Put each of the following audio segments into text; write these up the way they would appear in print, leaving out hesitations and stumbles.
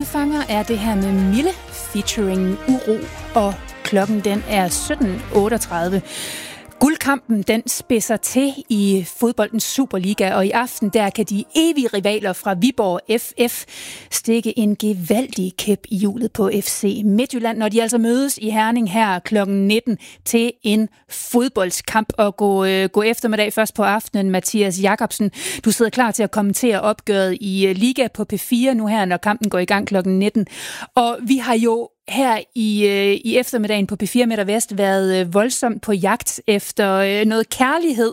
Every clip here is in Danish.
Hjertefanger er det her med Mille featuring Uro, og klokken den er 17.38. Guldkampen, den spidser til i fodboldens Superliga, og i aften der kan de evige rivaler fra Viborg FF stikke en gevaldig kæp i hjulet på FC Midtjylland, når de altså mødes i Herning her klokken 19 til en fodboldskamp. Og gå eftermiddag først på aftenen, Mathias Jakobsen. Du sidder klar til at kommentere opgøret i Liga på P4 nu her, når kampen går i gang klokken 19. Og vi har jo her i eftermiddagen på P4 Midt og Vest været voldsomt på jagt efter noget kærlighed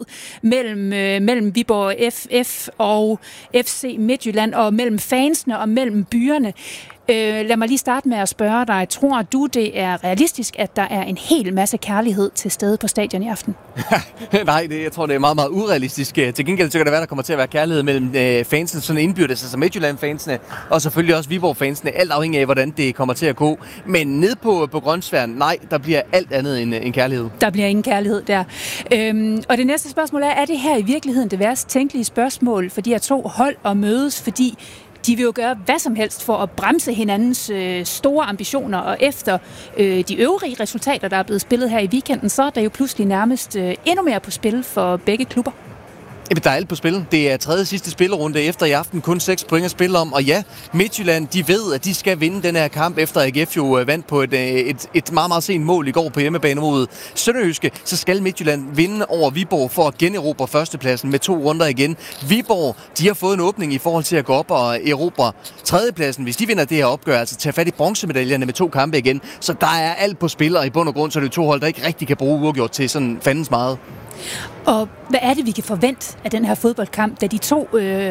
mellem Viborg FF og FC Midtjylland, og mellem fansene og mellem byerne. Lad mig lige starte med at spørge dig. Tror du, det er realistisk, at der er en hel masse kærlighed til stede på stadion i aften? Nej, jeg tror, det er meget, meget urealistisk. Til gengæld så kan det være, der kommer til at være kærlighed mellem fansene, sådan indbyrdes, altså Midtjylland-fansene, og selvfølgelig også Viborg-fansene, alt afhængig af, hvordan det kommer til at gå. Men ned på Grønsværen, nej, der bliver alt andet end kærlighed. Der bliver ingen kærlighed der. Og det næste spørgsmål er det her i virkeligheden det værst tænkelige spørgsmål for de her to hold at mødes, fordi de vil jo gøre hvad som helst for at bremse hinandens store ambitioner, og efter de øvrige resultater, der er blevet spillet her i weekenden, så er der jo pludselig nærmest endnu mere på spil for begge klubber. Der er alt på spil. Det er tredje sidste spillerunde efter i aften. Kun 6 point at spille om. Og ja, Midtjylland, de ved, at de skal vinde den her kamp, efter AGF jo vandt på et meget, meget sent mål i går på hjemmebane mod Sønderjyske. Så skal Midtjylland vinde over Viborg for at generobre førstepladsen med 2 runder igen. Viborg, de har fået en åbning i forhold til at gå op og erobre tredjepladsen. Hvis de vinder det her opgør, altså tage fat i bronzemedaljerne med 2 kampe igen. Så der er alt på spil, og i bund og grund så er det 2 hold, der ikke rigtig kan bruge uafgjort til sådan fandens meget. Og hvad er det, vi kan forvente af den her fodboldkamp? Da de to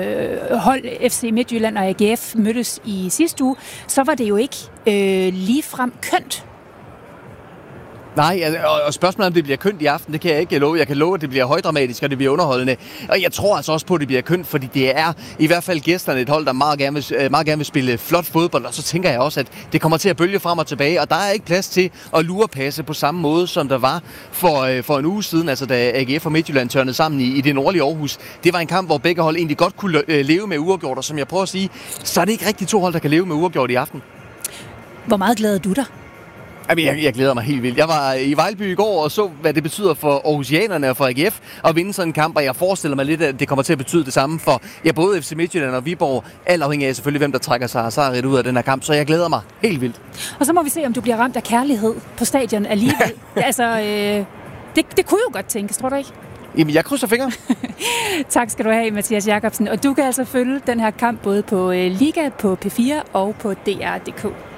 hold, FC Midtjylland og AGF, mødtes i sidste uge, så var det jo ikke ligefrem kønt. Nej, og spørgsmålet om det bliver kønt i aften, det kan jeg ikke love. Jeg kan love, at det bliver højdramatisk, og det bliver underholdende. Og jeg tror altså også på, at det bliver kønt, fordi det er i hvert fald gæsterne et hold, der meget gerne vil spille flot fodbold. Og så tænker jeg også, at det kommer til at bølge frem og tilbage, og der er ikke plads til at lurepasse på samme måde, som der var for en uge siden, altså da AGF og Midtjylland tørnede sammen i det nordlige Aarhus. Det var en kamp, hvor begge hold egentlig godt kunne leve med uafgjort, og som jeg prøver at sige, så er det ikke rigtig 2 hold, der kan leve med uafgjort i aften. Hvor meget glæder du dig? Jeg glæder mig helt vildt. Jeg var i Vejlby i går og så, hvad det betyder for aarhusianerne og for AGF at vinde sådan en kamp, og jeg forestiller mig lidt, at det kommer til at betyde det samme for både FC Midtjylland og Viborg, alt afhængig af selvfølgelig, hvem der trækker sig sejret ud af den her kamp, så jeg glæder mig helt vildt. Og så må vi se, om du bliver ramt af kærlighed på stadion alligevel. Det kunne jo godt tænkes, tror du ikke? Jamen, jeg krydser fingre. Tak skal du have, Mathias Jakobsen. Og du kan altså følge den her kamp både på Liga, på P4 og på DR.dk.